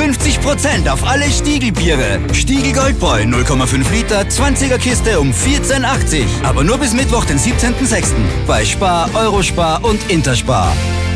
50% auf alle Stiegl-Biere. Stiegl Goldbräu 0,5 Liter, 20er Kiste um 14,80. Aber nur bis Mittwoch, den 17.06. bei Spar, Eurospar und Interspar.